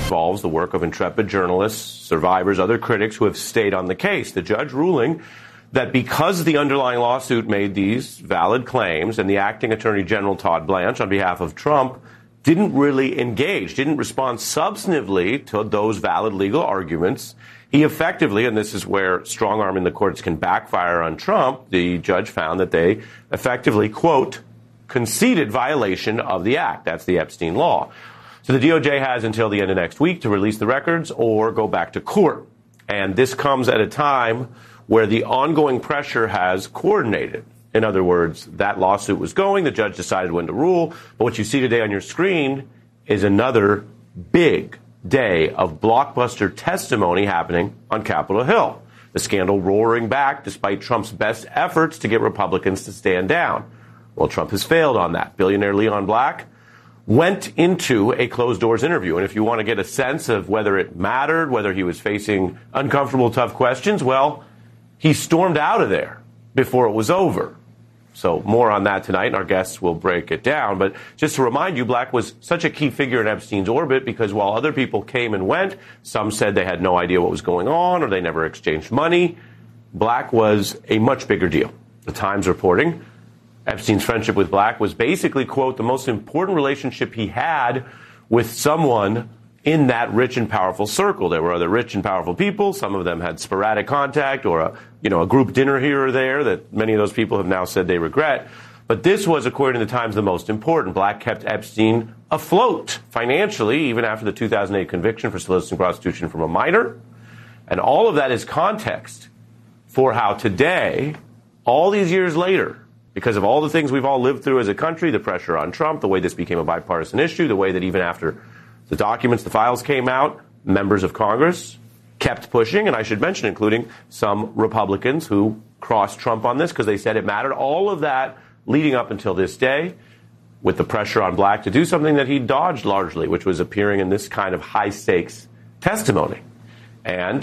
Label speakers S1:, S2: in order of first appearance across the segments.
S1: involves the work of intrepid journalists, survivors, other critics who have stayed on the case. The judge ruling that because the underlying lawsuit made these valid claims and the acting Attorney General Todd Blanche on behalf of Trump didn't really engage, didn't respond substantively to those valid legal arguments, he effectively, and this is where strong-arming the courts can backfire on Trump, the judge found that they effectively, quote, conceded violation of the act. That's the Epstein law. So the DOJ has until the end of next week to release the records or go back to court. And this comes at a time where the ongoing pressure has coordinated. In other words, that lawsuit was going, the judge decided when to rule, but what you see today on your screen is another big day of blockbuster testimony happening on Capitol Hill. The scandal roaring back despite Trump's best efforts to get Republicans to stand down. Well, Trump has failed on that. Billionaire Leon Black went into a closed-doors interview. And if you want to get a sense of whether it mattered, whether he was facing uncomfortable, tough questions, well, he stormed out of there before it was over. So more on that tonight, and our guests will break it down. But just to remind you, Black was such a key figure in Epstein's orbit because while other people came and went, some said they had no idea what was going on or they never exchanged money, Black was a much bigger deal. The Times reporting Epstein's friendship with Black was basically, quote, the most important relationship he had with someone in that rich and powerful circle. There were other rich and powerful people. Some of them had sporadic contact or a group dinner here or there that many of those people have now said they regret. But this was, according to the Times, the most important. Black kept Epstein afloat financially, even after the 2008 conviction for soliciting prostitution from a minor. And all of that is context for how today, all these years later, because of all the things we've all lived through as a country, the pressure on Trump, the way this became a bipartisan issue, the way that even after the documents, the files came out, members of Congress kept pushing, and I should mention, including some Republicans who crossed Trump on this because they said it mattered. All of that leading up until this day with the pressure on Black to do something that he dodged largely, which was appearing in this kind of high-stakes testimony. And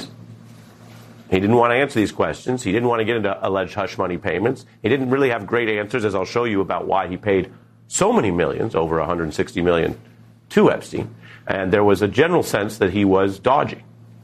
S1: he didn't want to answer these questions. He didn't want to get into alleged hush money payments. He didn't really have great answers, as I'll show you, about why he paid so many millions, over $160 million, to Epstein. And there was a general sense that he was dodging.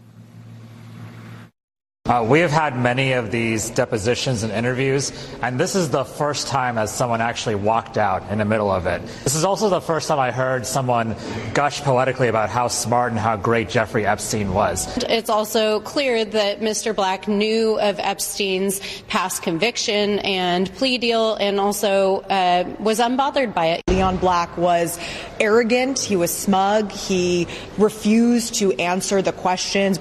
S2: We have had many of these depositions and interviews, and this is the first time as someone actually walked out in the middle of it. This is also the first time I heard someone gush poetically about how smart and how great Jeffrey Epstein was.
S3: It's also clear that Mr. Black knew of Epstein's past conviction and plea deal and also was unbothered by it.
S4: Leon Black was arrogant. He was smug. He refused to answer the questions.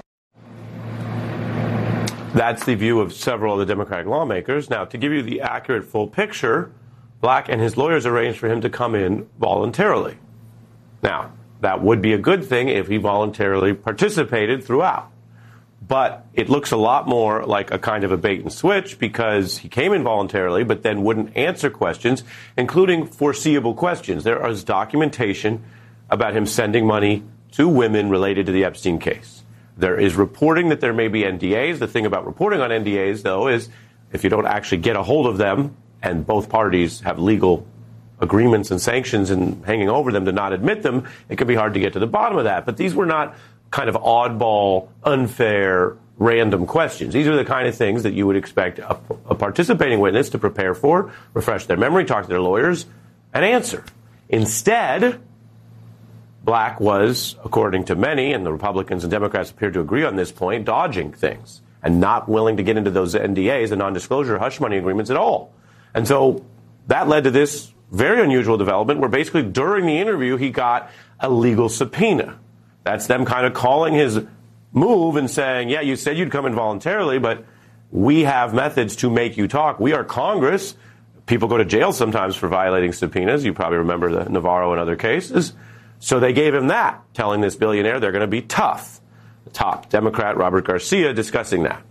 S1: That's the view of several of the Democratic lawmakers. Now, to give you the accurate full picture, Black and his lawyers arranged for him to come in voluntarily. Now, that would be a good thing if he voluntarily participated throughout. But it looks a lot more like a kind of a bait and switch because he came in voluntarily but then wouldn't answer questions, including foreseeable questions. There is documentation about him sending money to women related to the Epstein case. There is reporting that there may be NDAs. The thing about reporting on NDAs, though, is if you don't actually get a hold of them and both parties have legal agreements and sanctions and hanging over them to not admit them, it can be hard to get to the bottom of that. But these were not kind of oddball, unfair, random questions. These are the kind of things that you would expect a participating witness to prepare for, refresh their memory, talk to their lawyers, and answer. Instead, Black was, according to many, and the Republicans and Democrats appear to agree on this point, dodging things and not willing to get into those NDAs, the non-disclosure hush money agreements at all. And so that led to this very unusual development where basically during the interview he got a legal subpoena. That's them kind of calling his move and saying, yeah, you said you'd come in voluntarily, but we have methods to make you talk. We are Congress. People go to jail sometimes for violating subpoenas. You probably remember the Navarro and other cases. So they gave him that, telling this billionaire they're going to be tough. The top Democrat, Robert Garcia, discussing that.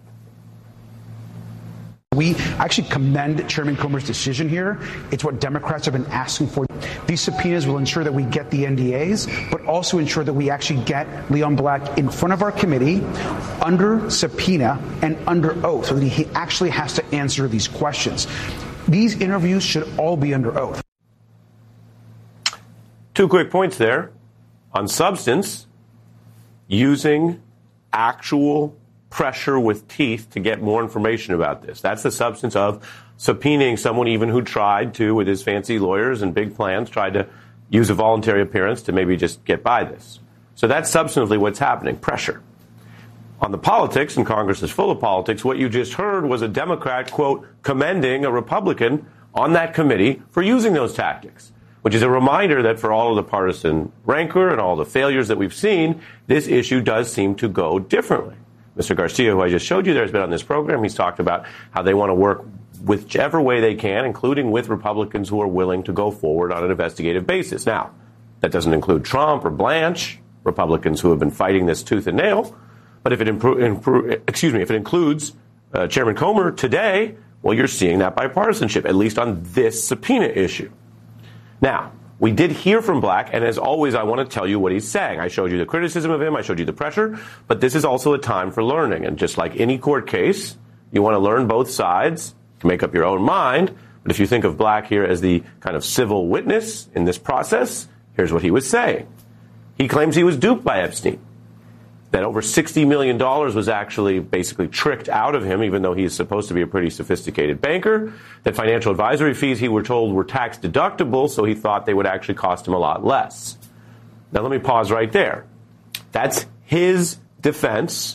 S5: We actually commend Chairman Comer's decision here. It's what Democrats have been asking for. These subpoenas will ensure that we get the NDAs, but also ensure that we actually get Leon Black in front of our committee under subpoena and under oath so that he actually has to answer these questions. These interviews should all be under oath.
S1: Two quick points there. On substance, using actual pressure with teeth to get more information about this. That's the substance of subpoenaing someone even who tried to, with his fancy lawyers and big plans, tried to use a voluntary appearance to maybe just get by this. So that's substantively what's happening, pressure. On the politics, and Congress is full of politics, what you just heard was a Democrat, quote, commending a Republican on that committee for using those tactics, which is a reminder that for all of the partisan rancor and all the failures that we've seen, this issue does seem to go differently. Mr. Garcia, who I just showed you there, has been on this program. He's talked about how they want to work whichever way they can, including with Republicans who are willing to go forward on an investigative basis. Now, that doesn't include Trump or Blanche, Republicans who have been fighting this tooth and nail. But if it if it includes Chairman Comer today, well, you're seeing that bipartisanship, at least on this subpoena issue. Now, we did hear from Black, and as always, I want to tell you what he's saying. I showed you the criticism of him, I showed you the pressure, but this is also a time for learning. And just like any court case, you want to learn both sides to make up your own mind. But if you think of Black here as the kind of civil witness in this process, here's what he was saying. He claims he was duped by Epstein, that over $60 million was actually basically tricked out of him, even though he is supposed to be a pretty sophisticated banker, that financial advisory fees, he were told, were tax deductible, so he thought they would actually cost him a lot less. Now, let me pause right there. That's his defense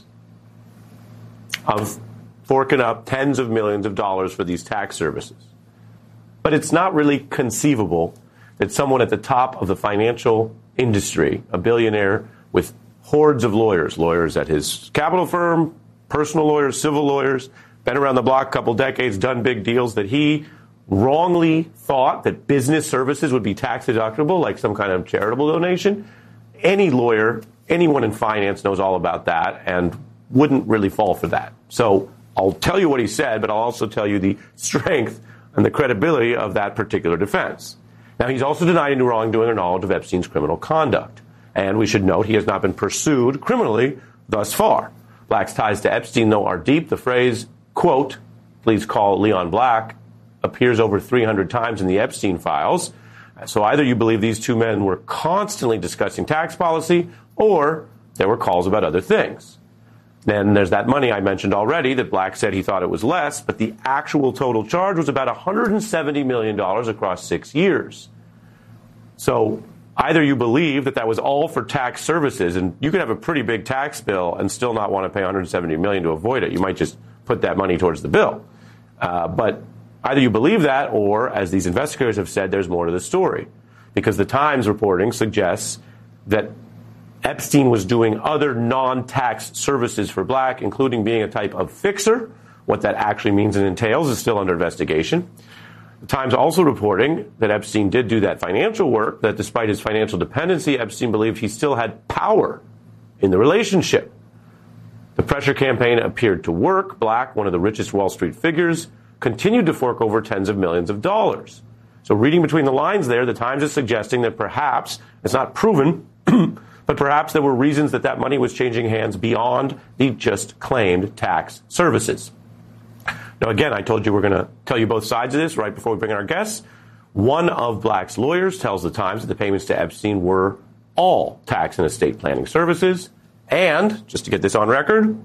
S1: of forking up tens of millions of dollars for these tax services. But it's not really conceivable that someone at the top of the financial industry, a billionaire with hordes of lawyers at his capital firm, personal lawyers, civil lawyers, been around the block a couple decades, done big deals, that he wrongly thought that business services would be tax deductible, like some kind of charitable donation. Any lawyer, anyone in finance knows all about that and wouldn't really fall for that. So I'll tell you what he said, but I'll also tell you the strength and the credibility of that particular defense. Now, he's also denied any wrongdoing or knowledge of Epstein's criminal conduct. And we should note he has not been pursued criminally thus far. Black's ties to Epstein, though, are deep. The phrase, quote, please call Leon Black, appears over 300 times in the Epstein files. So either you believe these two men were constantly discussing tax policy, or there were calls about other things. Then there's that money I mentioned already that Black said he thought it was less, but the actual total charge was about $170 million across 6 years. So either you believe that that was all for tax services, and you could have a pretty big tax bill and still not want to pay $170 million to avoid it. You might just put that money towards the bill. But either you believe that, or, as these investigators have said, there's more to the story. Because the Times reporting suggests that Epstein was doing other non-tax services for Black, including being a type of fixer. What that actually means and entails is still under investigation. The Times also reporting that Epstein did do that financial work, that despite his financial dependency, Epstein believed he still had power in the relationship. The pressure campaign appeared to work. Black, one of the richest Wall Street figures, continued to fork over tens of millions of dollars. So reading between the lines there, the Times is suggesting that perhaps, it's not proven, but perhaps there were reasons that that money was changing hands beyond the just claimed tax services. Now, again, I told you we're going to tell you both sides of this right before we bring in our guests. One of Black's lawyers tells the Times that the payments to Epstein were all tax and estate planning services. And, just to get this on record,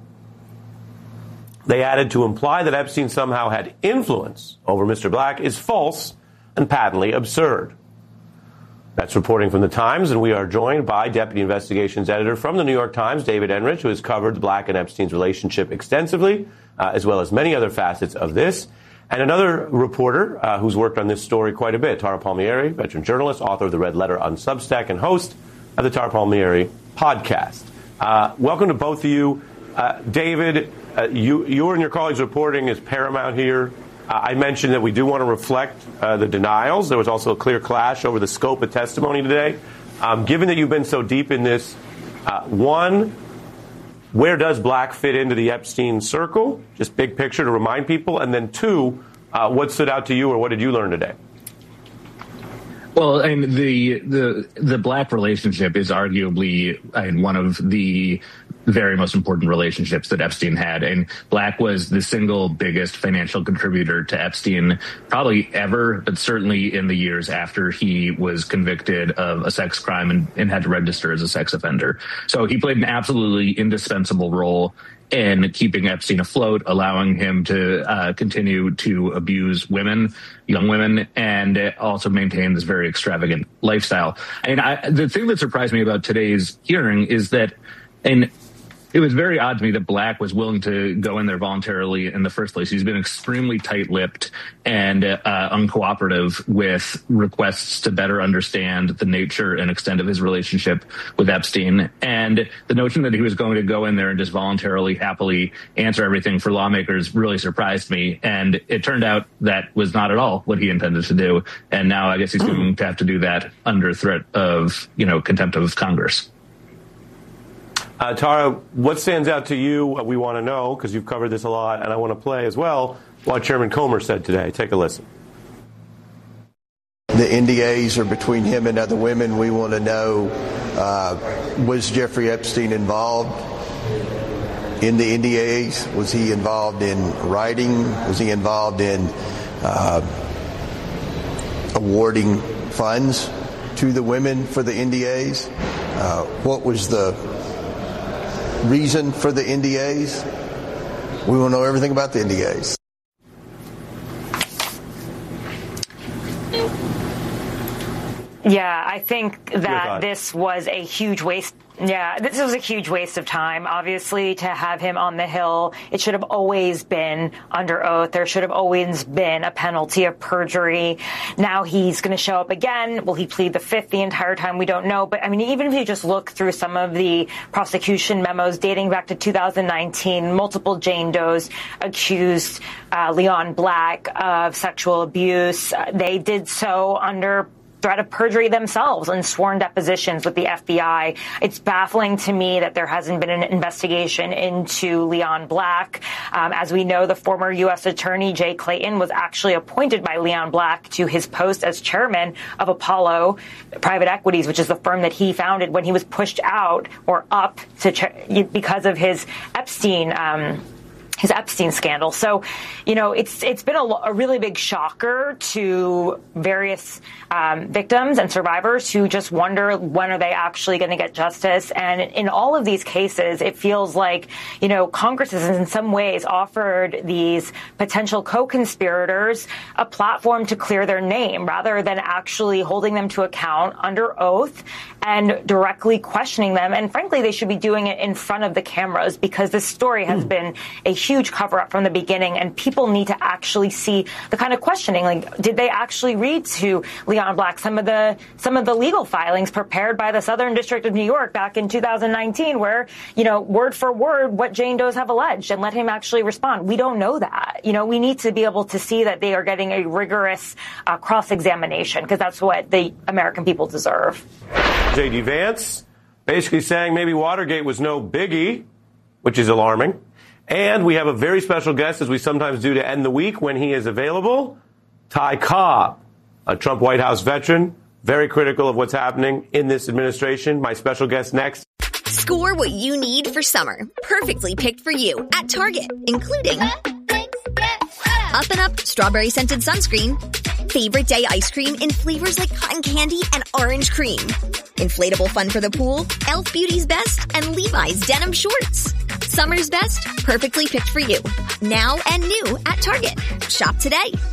S1: they added to imply that Epstein somehow had influence over Mr. Black is false and patently absurd. That's reporting from the Times, and we are joined by Deputy Investigations Editor from the New York Times, David Enrich, who has covered Black and Epstein's relationship extensively, as well as many other facets of this. And another reporter who's worked on this story quite a bit, Tara Palmieri, veteran journalist, author of The Red Letter on Substack, and host of the Tara Palmieri podcast. Welcome to both of you. David, you and your colleagues' reporting is paramount here. I mentioned that we do want to reflect the denials. There was also a clear clash over the scope of testimony today. Given that you've been so deep in this, one, where does Black fit into the Epstein circle? Just big picture to remind people. And then two, what stood out to you, or what did you learn today?
S6: Well, and the Black relationship is arguably one of the very most important relationships that Epstein had. And Black was the single biggest financial contributor to Epstein probably ever, but certainly in the years after he was convicted of a sex crime and had to register as a sex offender. So he played an absolutely indispensable role in keeping Epstein afloat, allowing him to continue to abuse women, young women, and also maintain this very extravagant lifestyle. And the thing that surprised me about today's hearing is that, and it was very odd to me that Black was willing to go in there voluntarily in the first place. He's been extremely tight-lipped and uncooperative with requests to better understand the nature and extent of his relationship with Epstein. And the notion that he was going to go in there and just voluntarily, happily answer everything for lawmakers really surprised me. And it turned out that was not at all what he intended to do. And now I guess he's going to have to do that under threat of, contempt of Congress.
S1: Tara, what stands out to you? We want to know, because you've covered this a lot, and I want to play as well what Chairman Comer said today. Take a listen.
S7: The NDAs are between him and other women. We want to know, was Jeffrey Epstein involved in the NDAs? Was he involved in writing? Was he involved in awarding funds to the women for the NDAs? What was the reason for the NDAs? We want to know everything about the NDAs.
S8: Yeah, I think that this was a huge waste. Yeah, this was a huge waste of time, obviously, to have him on the Hill. It should have always been under oath. There should have always been a penalty of perjury. Now he's going to show up again. Will he plead the fifth the entire time? We don't know. But, I mean, even if you just look through some of the prosecution memos dating back to 2019, multiple Jane Does accused Leon Black of sexual abuse. They did so under threat of perjury themselves and sworn depositions with the FBI. It's baffling to me that there hasn't been an investigation into Leon Black. As we know, the former U.S. Attorney Jay Clayton was actually appointed by Leon Black to his post as chairman of Apollo Private Equities, which is the firm that he founded when he was pushed out or up to because of his Epstein scandal. So, it's been a really big shocker to various victims and survivors who just wonder, when are they actually going to get justice? And in all of these cases, it feels like, Congress has in some ways offered these potential co-conspirators a platform to clear their name rather than actually holding them to account under oath and directly questioning them. And frankly, they should be doing it in front of the cameras, because this story has been a huge cover-up from the beginning, and people need to actually see the kind of questioning. Like, did they actually read to Leon Black some of the legal filings prepared by the Southern District of New York back in 2019, where, word for word what Jane Does have alleged, and let him actually respond? We don't know that. We need to be able to see that they are getting a rigorous cross-examination, because that's what the American people deserve.
S1: J.D. Vance basically saying maybe Watergate was no biggie, which is alarming. And we have a very special guest, as we sometimes do to end the week when he is available, Ty Cobb, a Trump White House veteran, very critical of what's happening in this administration. My special guest next.
S9: Score what you need for summer, perfectly picked for you at Target, including Up and Up strawberry scented sunscreen, favorite day ice cream in flavors like cotton candy and orange cream, inflatable fun for the pool, Elf Beauty's Best, and Levi's denim shorts. Summer's best, perfectly picked for you. Now and new at Target. Shop today.